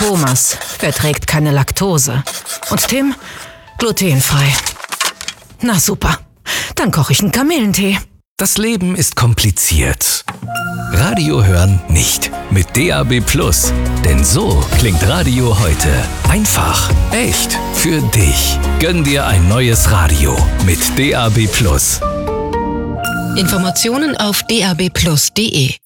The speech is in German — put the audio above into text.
Thomas verträgt keine Laktose. Und Tim glutenfrei. Na super, dann koche ich einen Kamillentee. Das Leben ist kompliziert. Radio hören nicht. Mit DAB+. Denn so klingt Radio heute. Einfach, echt, für dich. Gönn dir ein neues Radio mit DAB+. Informationen auf dabplus.de